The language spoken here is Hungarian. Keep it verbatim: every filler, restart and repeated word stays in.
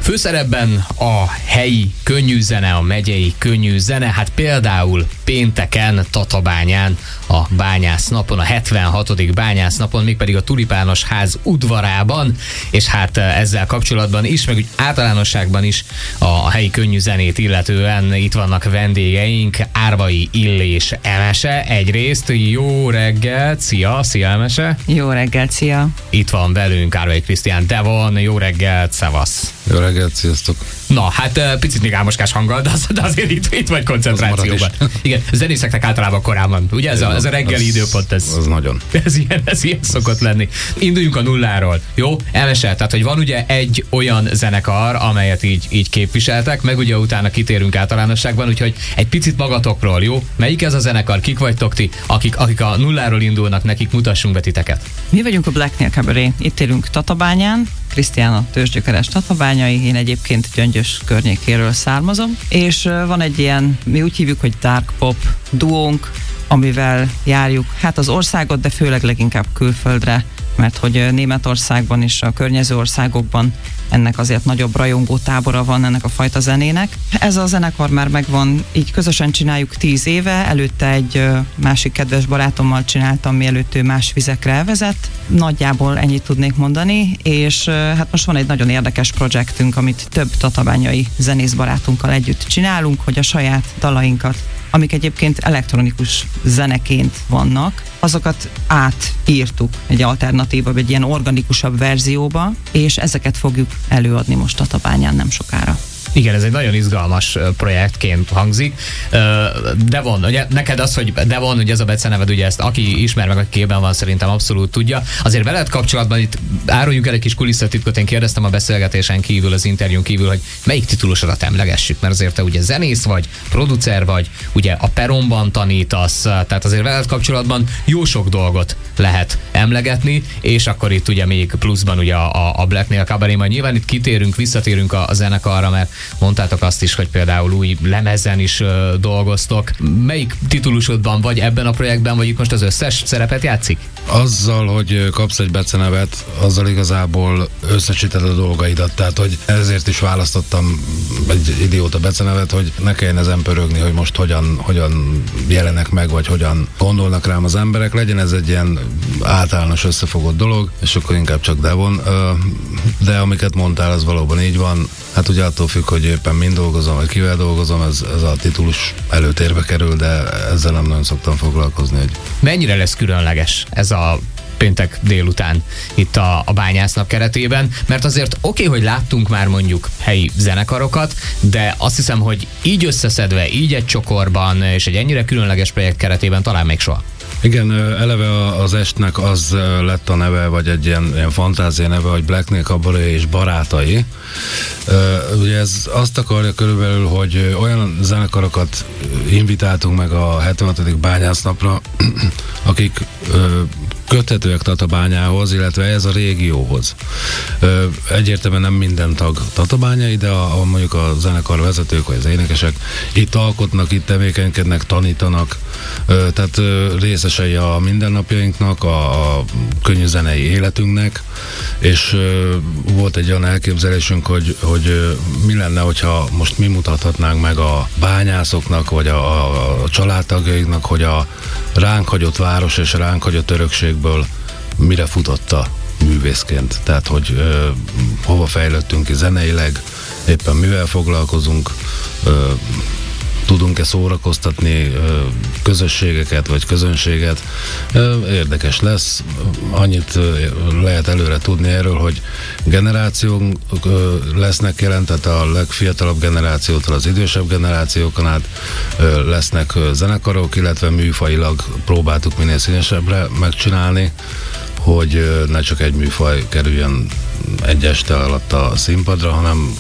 Főszerepben a helyi könnyű zene, a megyei könnyű zene, hát például pénteken Tatabányán a bányásznapon, a hetvenhatodik bányásznapon, mégpedig a Tulipános ház udvarában, és hát ezzel kapcsolatban is, meg úgy általánosságban is a helyi könnyű zenét illetően itt vannak vendégeink, Árvai Illés Emese egyrészt. Jó reggelt, szia, szia Emese! Jó reggelt, szia! Itt van velünk Árvai Krisztián Devon, jó reggelt, szevasz! Jó reggelt, sziasztok! Na, hát picit még álmoskás hanggal, de, az, de azért itt, itt vagy koncentrációban. Igen, zenészeknek általában korábban, ugye ez a, ez a reggeli az, időpont, ez, az nagyon. Ez ilyen, ez ilyen szokott lenni. Induljunk a nulláról, jó? Emese, tehát hogy van ugye egy olyan zenekar, amelyet így, így képviseltek, meg ugye utána kitérünk általánosságban, úgyhogy egy picit magatokról, jó? Melyik ez a zenekar, kik vagytok ti, akik, akik a nulláról indulnak, nekik mutassunk be titeket. Mi vagyunk a Black Nail Cabaret, itt élünk Tatabányán, Krisztián a tőzsgyökeres tatabányai, én egyébként Gyöngyös környékéről származom, és van egy ilyen, mi úgy hívjuk, hogy dark pop duónk, amivel járjuk hát az országot, de főleg leginkább külföldre, mert hogy Németországban és a környező országokban ennek azért nagyobb rajongó tábora van ennek a fajta zenének. Ez a zenekar már megvan, így közösen csináljuk tíz éve, előtte egy másik kedves barátommal csináltam, mielőtt ő más vizekre elvezett. Nagyjából ennyit tudnék mondani, és hát most van egy nagyon érdekes projektünk, amit több tatabányai zenész barátunkkal együtt csinálunk, hogy a saját dalainkat, amik egyébként elektronikus zeneként vannak, azokat átírtuk egy alternatívabb, egy ilyen organikusabb verzióba, és ezeket fogjuk előadni most Tatabányán nem sokára. Igen, ez egy nagyon izgalmas projektként hangzik. Devon, ugye neked az, hogy Devon, ugye ez a beceneved, ugye ezt aki ismer meg, aki képben van, szerintem abszolút tudja. Azért veled kapcsolatban itt áruljuk el egy kis kulisszatitkot, én kérdeztem a beszélgetésen kívül, az interjún kívül, hogy melyik titulusodat emlegessük, mert azért te ugye zenész vagy, producer vagy, ugye a Peronban tanítasz, tehát azért veled kapcsolatban jó sok dolgot lehet emlegetni, és akkor itt ugye még pluszban ugye a, a Black Nail Cabaret, majd nyilván itt kitérünk, visszatérünk a, a zenekarra, mert mondtátok azt is, hogy például új lemezen is uh, dolgoztok. Melyik titulusodban vagy ebben a projektben, vagy itt most az összes szerepet játszik? Azzal, hogy kapsz egy becenevet, azzal igazából összesíted a dolgaidat. Tehát, hogy ezért is választottam egy idióta becenevet, hogy ne kelljen ezen pörögni, hogy most hogyan, hogyan jelenek meg, vagy hogyan gondolnak rám az emberek. Legyen ez egy ilyen általános összefogott dolog, és akkor inkább csak Devon. De amiket mondtál, az valóban így van. Hát ugye attól függ, hogy éppen mind dolgozom, vagy kivel dolgozom, ez, ez a titulus előtérbe kerül, de ezzel nem nagyon szoktam foglalkozni. Hogy... Mennyire lesz különleges ez a péntek délután itt a, a bányásznap keretében, mert azért oké, okay, hogy láttunk már mondjuk helyi zenekarokat, de azt hiszem, hogy így összeszedve, így egy csokorban, és egy ennyire különleges projekt keretében talán még soha. Igen, eleve az estnek az lett a neve, vagy egy ilyen, ilyen fantázia neve, hogy Black Nail Cabaret és barátai. Ugye ez azt akarja körülbelül, hogy olyan zenekarokat invitáltunk meg a hetvenhatodik bányásznapra, akik köthetőek Tatabányához, illetve ez a régióhoz. Egyértelműen nem minden tag tatabányai, de a, a, mondjuk a zenekar vezetők, vagy az énekesek itt alkotnak, itt tevékenykednek, tanítanak, tehát részesei a mindennapjainknak, a, a könnyű zenei életünknek, és volt egy olyan elképzelésünk, hogy, hogy mi lenne, hogyha most mi mutathatnánk meg a bányászoknak, vagy a, a családtagjaiknak, hogy a ránk hagyott város és ránk hagyott örökségből mire futott a művészként. Tehát, hogy ö, hova fejlődtünk ki zeneileg, éppen mivel foglalkozunk, ö, tudunk-e szórakoztatni ö, közösségeket, vagy közönséget. Ö, érdekes lesz. Annyit ö, lehet előre tudni erről, hogy generációk ö, lesznek jelen, tehát a legfiatalabb generációtól az idősebb generációkon át ö, lesznek ö, zenekarok, illetve műfajilag próbáltuk minél színesebbre megcsinálni, hogy ö, ne csak egy műfaj kerüljön egy este alatt a színpadra, hanem